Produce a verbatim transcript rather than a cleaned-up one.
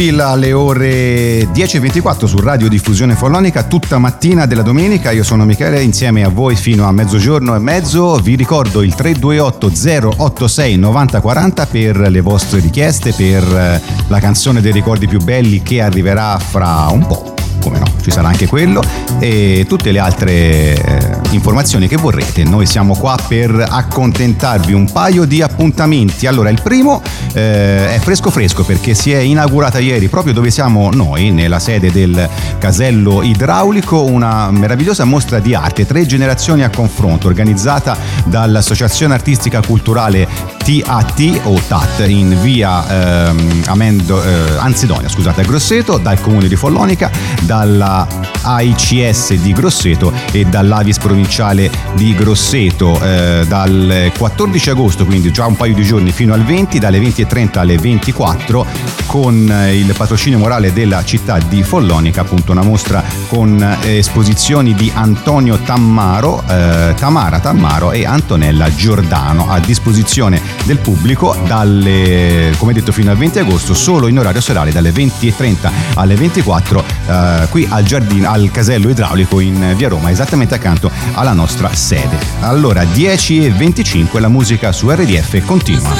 Alle ore dieci e ventiquattro su Radio Diffusione Follonica, tutta mattina della domenica. Io sono Michele, insieme a voi fino a mezzogiorno e mezzo. Vi ricordo il tre due otto zero otto sei novanta quaranta per le vostre richieste, per la canzone dei ricordi più belli che arriverà fra un po'. Come no, ci sarà anche quello e tutte le altre eh, informazioni che vorrete. Noi siamo qua per accontentarvi. Un paio di appuntamenti. Allora, il primo eh, è fresco fresco perché si è inaugurata ieri, proprio dove siamo noi, nella sede del casello idraulico, una meravigliosa mostra di arte, tre generazioni a confronto, organizzata dall'Associazione Artistica Culturale T A T o T A T in via ehm, Amendo, eh, Anzidonia, scusate, a Grosseto, dal comune di Follonica, dalla A I C S di Grosseto e dall'Avis provinciale di Grosseto, eh, dal quattordici agosto, quindi già un paio di giorni, fino al venti, dalle venti e trenta alle ventiquattro, con eh, il patrocinio morale della città di Follonica, appunto una mostra con eh, esposizioni di Antonio Tammaro, eh, Tamara Tammaro e Antonella Giordano, a disposizione del pubblico dalle, come detto, fino al venti agosto, solo in orario serale dalle venti e trenta alle ventiquattro, eh, qui al giardino, al casello idraulico in via Roma, esattamente accanto alla nostra sede. Allora, dieci e venticinque, la musica su R D F continua.